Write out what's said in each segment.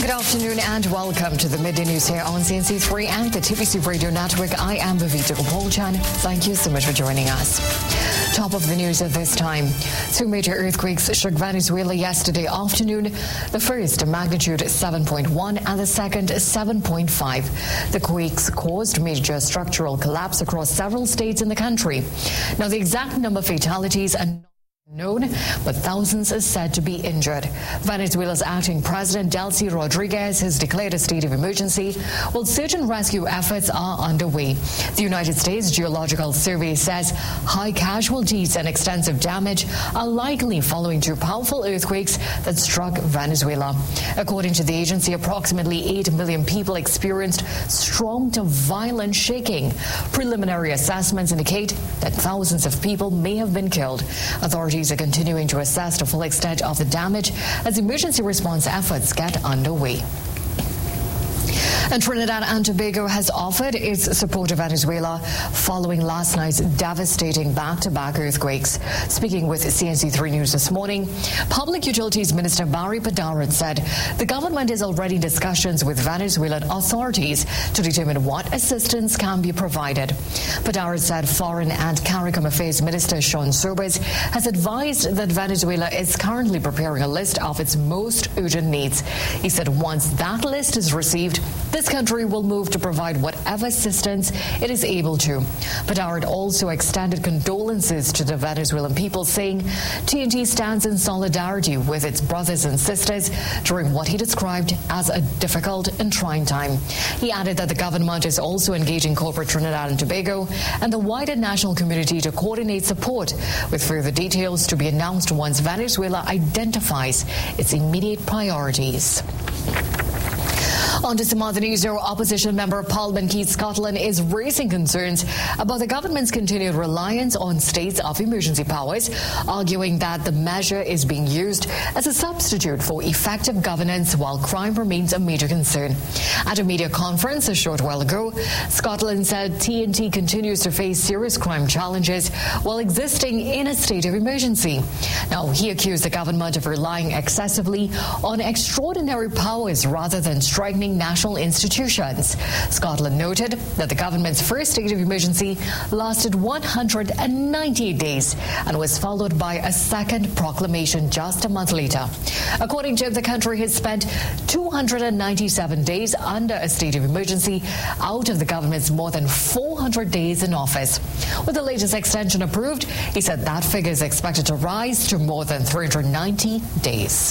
Good afternoon and welcome to the Midday News here on CNC3 and the TVC Radio Network. I am Bhavita Gopalchan. Thank you so much for joining us. Top of the news at this time. Two major earthquakes shook Venezuela yesterday afternoon. The first, magnitude 7.1 and the second, 7.5. The quakes caused major structural collapse across several states in the country. Now, the exact number of fatalities are not known, but thousands are said to be injured. Venezuela's acting president, Delcy Rodriguez, has declared a state of emergency, while search and rescue efforts are underway. The United States Geological Survey says high casualties and extensive damage are likely following two powerful earthquakes that struck Venezuela. According to the agency, approximately 8 million people experienced strong to violent shaking. Preliminary assessments indicate that thousands of people may have been killed. Authorities are continuing to assess the full extent of the damage as emergency response efforts get underway. And Trinidad and Tobago has offered its support to Venezuela following last night's devastating back-to-back earthquakes. Speaking with CNC3 News this morning, Public Utilities Minister Barry Padaret said the government is already in discussions with Venezuelan authorities to determine what assistance can be provided. Padaret said Foreign and CARICOM Affairs Minister Sean Sobers has advised that Venezuela is currently preparing a list of its most urgent needs. He said once that list is received, this country will move to provide whatever assistance it is able to. Padaret also extended condolences to the Venezuelan people, saying TNT stands in solidarity with its brothers and sisters during what he described as a difficult and trying time. He added that the government is also engaging corporate Trinidad and Tobago and the wider national community to coordinate support, with further details to be announced once Venezuela identifies its immediate priorities. On to some other news. Our opposition member of Parliament, Keith Scotland, is raising concerns about the government's continued reliance on states of emergency powers, arguing that the measure is being used as a substitute for effective governance while crime remains a major concern. At a media conference a short while ago, Scotland said TNT continues to face serious crime challenges while existing in a state of emergency. Now, he accused the government of relying excessively on extraordinary powers rather than strengthening national institutions. Scotland noted that the government's first state of emergency lasted 198 days and was followed by a second proclamation just a month later. According to him, the country has spent 297 days under a state of emergency out of the government's more than 400 days in office. With the latest extension approved, he said that figure is expected to rise to more than 390 days.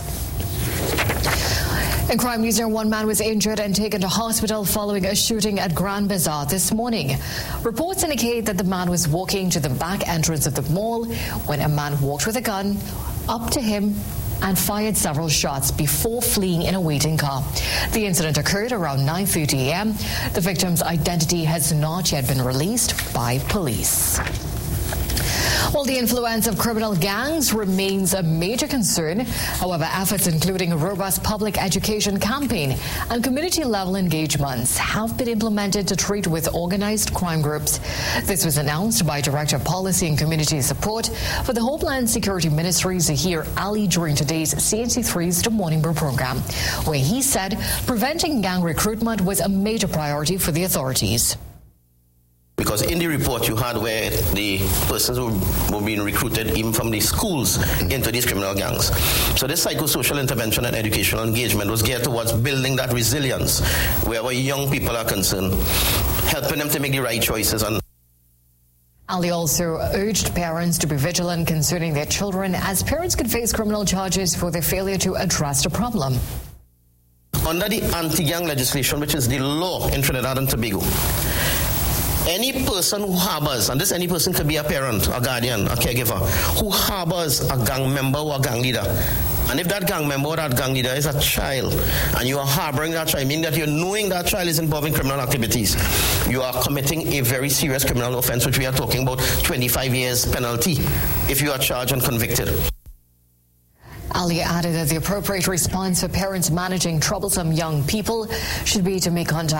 In crime news, one man was injured and taken to hospital following a shooting at Grand Bazaar this morning. Reports indicate that the man was walking to the back entrance of the mall when a man walked with a gun up to him and fired several shots before fleeing in a waiting car. The incident occurred around 9:30 a.m. The victim's identity has not yet been released by police. Well, the influence of criminal gangs remains a major concern. However, efforts including a robust public education campaign and community-level engagements have been implemented to treat with organized crime groups. This was announced by Director of Policy and Community Support for the Homeland Security Ministry, Zahir Ali, during today's CNC3's The Morning Brew program, where he said preventing gang recruitment was a major priority for the authorities. Because in the report you had where the persons were being recruited even from the schools into these criminal gangs. So this psychosocial intervention and educational engagement was geared towards building that resilience where our young people are concerned, helping them to make the right choices. Ali also urged parents to be vigilant concerning their children, as parents could face criminal charges for their failure to address the problem. Under the anti-gang legislation, which is the law in Trinidad and Tobago, any person who harbors, and this any person could be a parent, a guardian, a caregiver, who harbors a gang member or a gang leader, and if that gang member or that gang leader is a child, and you are harboring that child, meaning that you're knowing that child is involved in criminal activities, you are committing a very serious criminal offense, which we are talking about 25 years penalty if you are charged and convicted. Ali added that the appropriate response for parents managing troublesome young people should be to make contact